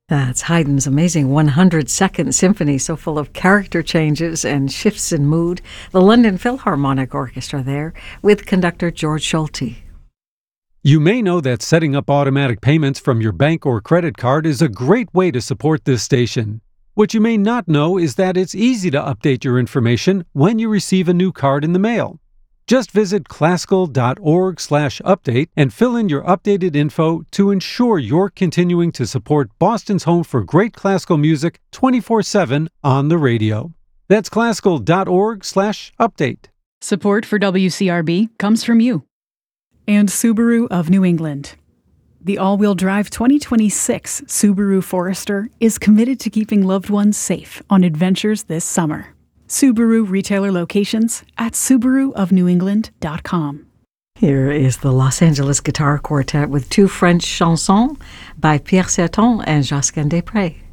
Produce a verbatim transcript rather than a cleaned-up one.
That's Haydn's amazing one hundred second Symphony, so full of character changes and shifts in mood. The London Philharmonic Orchestra there, with conductor George Schulte. You may know that setting up automatic payments from your bank or credit card is a great way to support this station. What you may not know is that it's easy to update your information when you receive a new card in the mail. Just visit classical dot org slash update and fill in your updated info to ensure you're continuing to support Boston's home for great classical music twenty-four seven on the radio. That's classical dot org slash update. Support for W C R B comes from you. And Subaru of New England. The all-wheel drive twenty twenty-six Subaru Forester is committed to keeping loved ones safe on adventures this summer. Subaru retailer locations at subaru of new england dot com. Here is the Los Angeles Guitar Quartet with two French chansons by Pierre Serton and Josquin des Prez.